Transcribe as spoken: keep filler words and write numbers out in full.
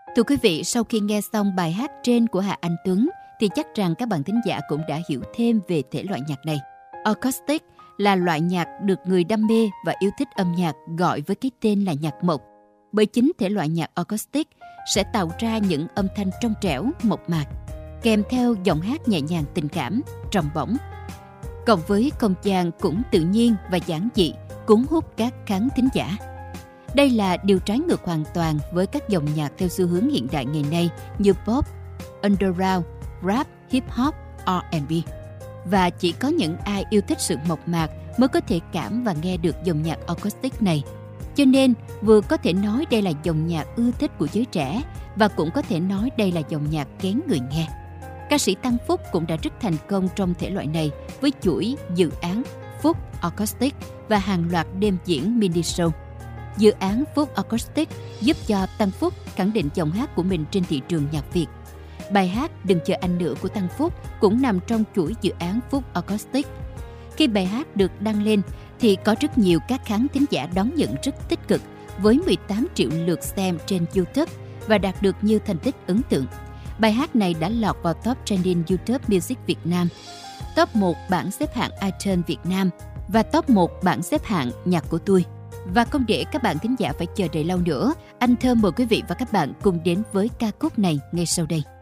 Thưa quý vị, sau khi nghe xong bài hát trên của Hà Anh Tuấn thì chắc rằng các bạn thính giả cũng đã hiểu thêm về thể loại nhạc này. Acoustic là loại nhạc được người đam mê và yêu thích âm nhạc gọi với cái tên là nhạc mộc. Bởi chính thể loại nhạc acoustic sẽ tạo ra những âm thanh trong trẻo, mộc mạc, kèm theo giọng hát nhẹ nhàng tình cảm, trầm bổng. Cộng với không gian cũng tự nhiên và giản dị, cuốn hút các khán thính giả. Đây là điều trái ngược hoàn toàn với các dòng nhạc theo xu hướng hiện đại ngày nay như pop, underground, rap, hip hop, R and B. Và chỉ có những ai yêu thích sự mộc mạc mới có thể cảm và nghe được dòng nhạc acoustic này. Cho nên, vừa có thể nói đây là dòng nhạc ưa thích của giới trẻ và cũng có thể nói đây là dòng nhạc kén người nghe. Ca sĩ Tăng Phúc cũng đã rất thành công trong thể loại này với chuỗi dự án Phúc Acoustic và hàng loạt đêm diễn mini show. Dự án Phúc Acoustic giúp cho Tăng Phúc khẳng định giọng hát của mình trên thị trường nhạc Việt. Bài hát Đừng Chờ Anh Nữa của Tăng Phúc cũng nằm trong chuỗi dự án Phúc Acoustic. Khi bài hát được đăng lên thì có rất nhiều các khán thính giả đón nhận rất tích cực với mười tám triệu lượt xem trên YouTube và đạt được nhiều thành tích ấn tượng. Bài hát này đã lọt vào top trending YouTube Music Việt Nam, top một bảng xếp hạng iTunes Việt Nam và top một bảng xếp hạng nhạc của tôi. Và không để các bạn thính giả phải chờ đợi lâu nữa, anh Thơm mời quý vị và các bạn cùng đến với ca khúc này ngay sau đây.